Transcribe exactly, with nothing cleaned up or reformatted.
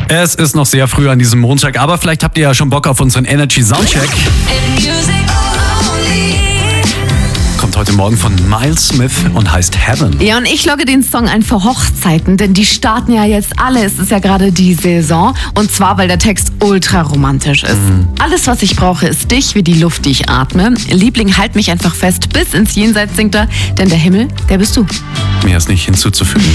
Es ist noch sehr früh an diesem Montag, aber vielleicht habt ihr ja schon Bock auf unseren Energy Soundcheck. Kommt heute Morgen von Miles Smith und heißt Heaven. Ja, und ich logge den Song ein für Hochzeiten, denn die starten ja jetzt alle. Es ist ja gerade die Saison. Und zwar, weil der Text ultra romantisch ist. Mhm. Alles, was ich brauche, ist dich, wie die Luft, die ich atme. Liebling, halt mich einfach fest bis ins Jenseits, singt er. Denn der Himmel, der bist du. Mehr ist nicht hinzuzufügen.